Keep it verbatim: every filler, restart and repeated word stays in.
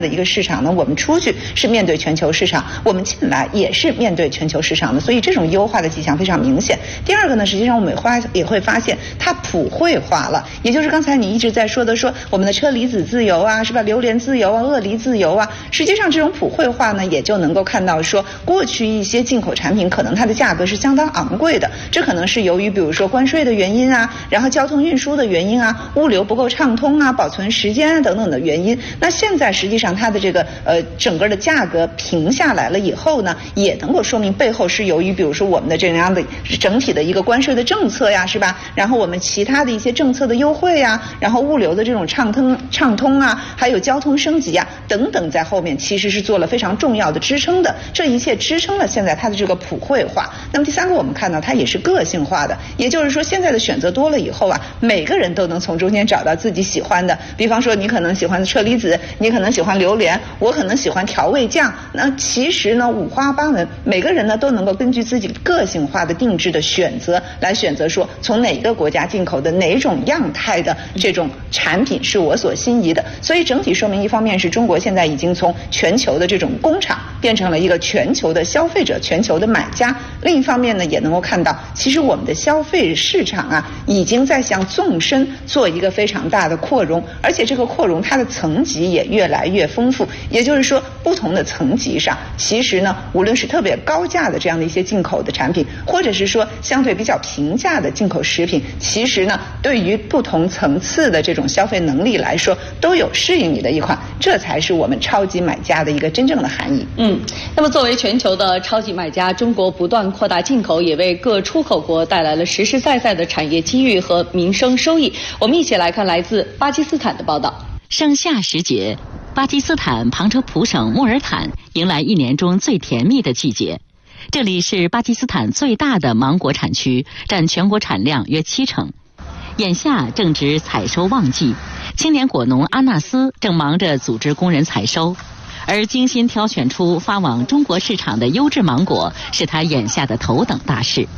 的一个市场呢，我们出去是面对全球市场，我们进来也是面对全球市场的，所以这种优化的迹象非常明显。第二个呢，实际上我们花也会发现它普惠化了，也就是刚才你一直在说的，说我们的车厘子自由啊，是吧？榴莲自由啊，鳄梨自由啊，实际上这种普惠化呢，也就能够看到说，过去一些进口产品可能它的价格是相当昂贵的，这可能是由于比如说关税的原因啊，然后交通运输的原因啊，物流不够畅通啊，保存时间啊等等的原因。那现在实际上它的这个呃整个的价格平下来了以后呢，也能够说明背后是由于比如说我们的这样的整体的一个关税的政策呀，是吧？然后我们其他的一些政策的优惠呀，然后物流的这种畅通畅通啊，还有交通升级啊等等，在后面其实是做了非常重要的支撑的。这一切支撑了现在它的这个普惠化。那么第三个，我们看到它也是个性化的，也就是说现在的选择多了以后啊，每个人都能从中间找到自己喜欢的。比方说你可能喜欢车厘子，你可能喜欢榴莲，我可能喜欢调味酱，那其实呢五花八门，每个人呢都能够根据自己个性化的定制的选择来选择说从哪个国家进口的哪种样态的这种产品是我所心仪的。所以整体说明，一方面是中国现在已经从全球的这种工厂变成了一个全球的消费者、全球的买家，另一方面呢也能够看到其实我们的消费市场啊已经在向纵深做一个非常大的扩容，而且这个扩容它的层级也越来越丰富。也就是说不同的层级上，其实呢无论是特别高价的这样的一些进口的产品，或者是说相对比较平价的进口食品，其实呢对于不同层次的这种消费能力来说都有适应你的一款，这才是我们超级买家的一个真正的含义。 嗯，那么作为全球的超级买家，中国不断扩大进口，也为各出口国带来了实实在在的产业机遇和民生收益。我们一起来看来自巴基斯坦的报道。 盛夏时节，巴基斯坦旁遮普省穆尔坦迎来一年中最甜蜜的季节。这里是巴基斯坦最大的芒果产区，占全国产量约七成。眼下正值采收旺季，青年果农阿纳斯正忙着组织工人采收，而精心挑选出发往中国市场的优质芒果是他眼下的头等大事。